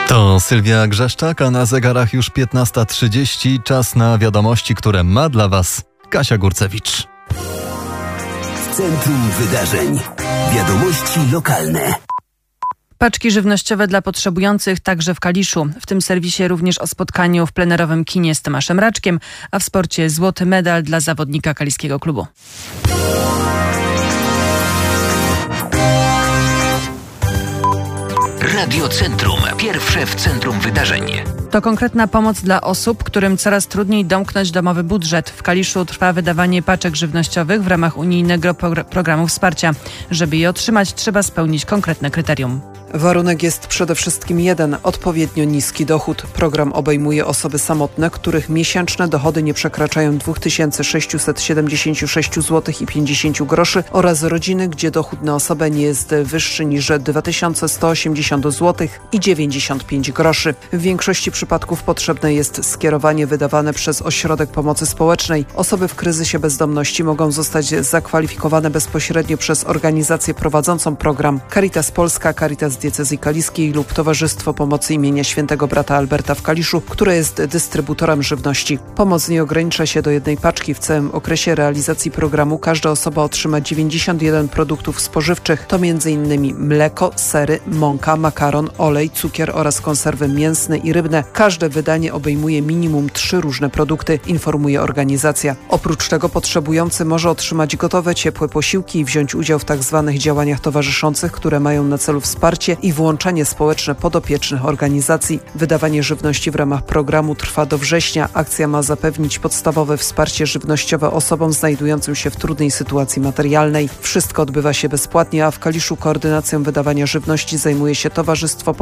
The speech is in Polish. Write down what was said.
To Sylwia Grzeszczak, a na zegarach już 15:30. Czas na wiadomości, które ma dla Was Kasia Górcewicz. W centrum wydarzeń. Wiadomości lokalne. Paczki żywnościowe dla potrzebujących także w Kaliszu. W tym serwisie również o spotkaniu w plenerowym kinie z Tomaszem Raczkiem, a w sporcie złoty medal dla zawodnika kaliskiego klubu. Radio Centrum. Pierwsze w centrum wydarzeń. To konkretna pomoc dla osób, którym coraz trudniej domknąć domowy budżet. W Kaliszu trwa wydawanie paczek żywnościowych w ramach unijnego programu wsparcia. Żeby je otrzymać, trzeba spełnić konkretne kryterium. Warunek jest przede wszystkim jeden – odpowiednio niski dochód. Program obejmuje osoby samotne, których miesięczne dochody nie przekraczają 2676 zł i 50 groszy oraz rodziny, gdzie dochód na osobę nie jest wyższy niż 2180 zł i 95 groszy. W większości przypadków potrzebne jest skierowanie wydawane przez Ośrodek Pomocy Społecznej. Osoby w kryzysie bezdomności mogą zostać zakwalifikowane bezpośrednio przez organizację prowadzącą program Caritas Polska, Caritas Diecezji Kaliskiej lub Towarzystwo Pomocy imienia Świętego Brata Alberta w Kaliszu, które jest dystrybutorem żywności. Pomoc nie ogranicza się do jednej paczki. W całym okresie realizacji programu każda osoba otrzyma 91 produktów spożywczych. To m.in. mleko, sery, mąka, makaron, olej, cukier oraz konserwy mięsne i rybne. Każde wydanie obejmuje minimum 3 różne produkty, informuje organizacja. Oprócz tego potrzebujący może otrzymać gotowe, ciepłe posiłki i wziąć udział w tzw. działaniach towarzyszących, które mają na celu wsparcie i włączenie społeczne podopiecznych organizacji. Wydawanie żywności w ramach programu trwa do września. Akcja ma zapewnić podstawowe wsparcie żywnościowe osobom znajdującym się w trudnej sytuacji materialnej. Wszystko odbywa się bezpłatnie, a w Kaliszu koordynacją wydawania żywności zajmuje się Towarzystwo